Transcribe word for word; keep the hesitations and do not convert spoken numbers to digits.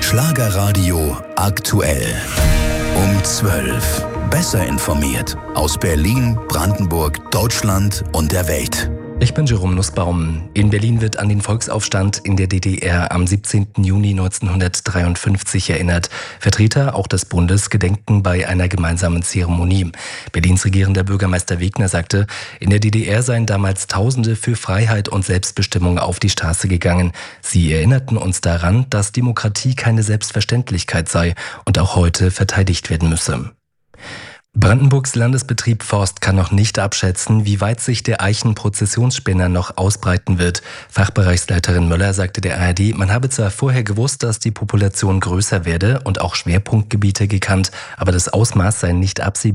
Schlagerradio aktuell. Um zwölf. Besser informiert aus Berlin, Brandenburg, Deutschland und der Welt. Ich bin Jerome Nussbaum. In Berlin wird an den Volksaufstand in der D D R am siebzehnten Juni neunzehnhundertdreiundfünfzig erinnert. Vertreter auch des Bundes gedenken bei einer gemeinsamen Zeremonie. Berlins regierender Bürgermeister Wegner sagte, in der D D R seien damals Tausende für Freiheit und Selbstbestimmung auf die Straße gegangen. Sie erinnerten uns daran, dass Demokratie keine Selbstverständlichkeit sei und auch heute verteidigt werden müsse. Brandenburgs Landesbetrieb Forst kann noch nicht abschätzen, wie weit sich der Eichen-Prozessionsspinner noch ausbreiten wird. Fachbereichsleiterin Möller sagte der A R D, man habe zwar vorher gewusst, dass die Population größer werde und auch Schwerpunktgebiete gekannt, aber das Ausmaß sei nicht absehbar.